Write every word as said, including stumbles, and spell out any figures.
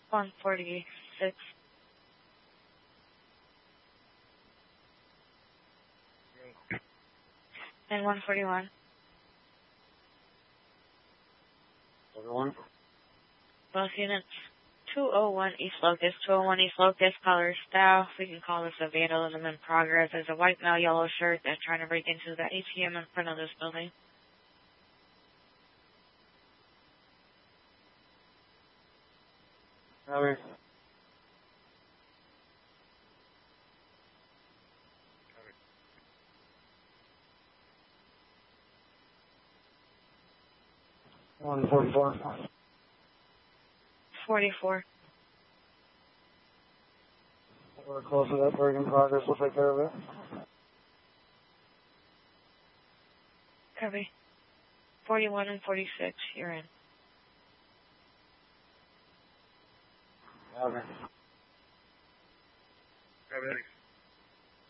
one forty-six. And one forty-one. Everyone? Both units. two oh one East Locust, two oh one East Locust, caller staff. We can call this a vandalism in progress. There's a white male, yellow shirt that's trying to break into the A T M in front of this building. Over. one forty-four. forty-four. We're close to that. Work in progress. We'll take care of it. Copy. forty-one and forty-six, you're in. Okay. Copy.